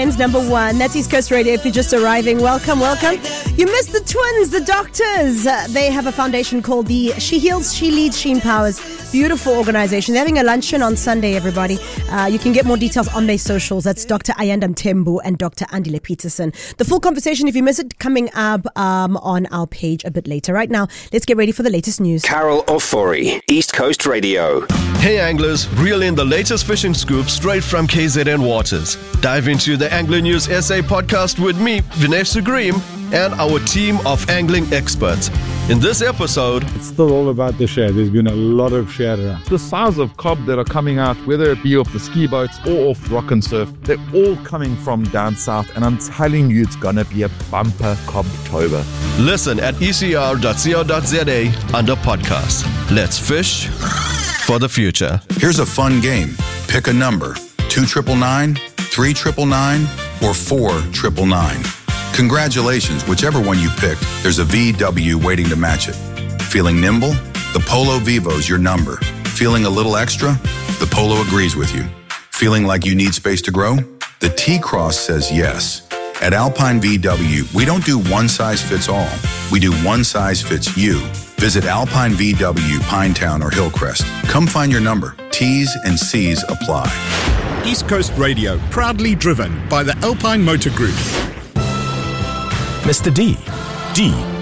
Number 1. That's East Coast Radio. If you're just arriving, welcome. You missed the twins, the doctors. They have a foundation called the She Heals, She Leads, She Empowers. Beautiful organization. They're having a luncheon on Sunday, everybody. You can get more details on their socials. That's Dr. Ayanda Mthembu and Dr. Andile Peterson. The full conversation, if you miss it, coming up on our page a bit later. Right now, let's get ready for the latest news. Carol Ofori, East Coast Radio. Hey anglers, reel in the latest fishing scoop straight from KZN Waters. Dive into the Angler News SA podcast with me, Vinesh Sugrim, and our team of angling experts. In this episode, it's still all about the share. There's been a lot of share around. The size of cob that are coming out, whether it be off the ski boats or off rock and surf, they're all coming from down south, and I'm telling you, it's gonna be a bumper Cobtober. Listen at ecr.co.za under podcasts. Let's fish for the future. Here's a fun game. Pick a number, 299, 3999, or 4999. Congratulations, whichever one you picked, there's a VW waiting to match it. Feeling nimble? The Polo Vivo's your number. Feeling a little extra? The Polo agrees with you. Feeling like you need space to grow? The T-Cross says yes. At Alpine VW, we don't do one size fits all. We do one size fits you. Visit Alpine VW, Pinetown, or Hillcrest. Come find your number. T's and C's apply. East Coast Radio, proudly driven by the Alpine Motor Group. Mr. D